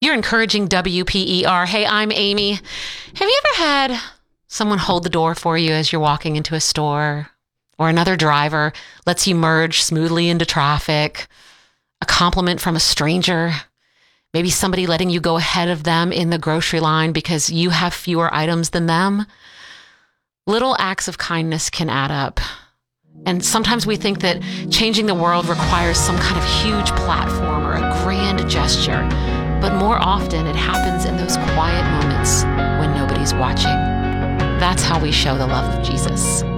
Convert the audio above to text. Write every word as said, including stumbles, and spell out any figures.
You're encouraging W P E R. Hey, I'm Amy. Have you ever had someone hold the door for you as you're walking into a store? Or another driver lets you merge smoothly into traffic? A compliment from a stranger? Maybe somebody letting you go ahead of them in the grocery line because you have fewer items than them? Little acts of kindness can add up. And sometimes we think that changing the world requires some kind of huge platform or a grand gesture. But more often, it happens in those quiet moments when nobody's watching. That's how we show the love of Jesus.